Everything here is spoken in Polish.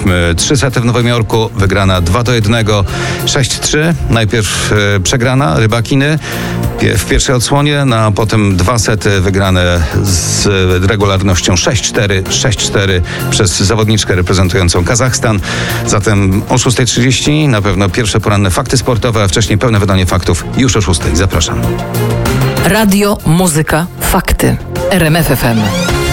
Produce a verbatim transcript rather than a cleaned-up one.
mieliśmy trzy sety w Nowym Jorku, wygrana dwa do jednego, sześć trzy. Najpierw e, przegrana Rybakiny w pierwszej odsłonie, no, a potem dwa sety wygrane z regularnością sześć cztery, sześć cztery przez zawodniczkę reprezentującą Kazachstan. Zatem o szósta trzydzieści na pewno pierwsze poranne fakty sportowe, a wcześniej pełne wydanie faktów już o szóstej. Zapraszam. Radio, muzyka, fakty. R M F F M.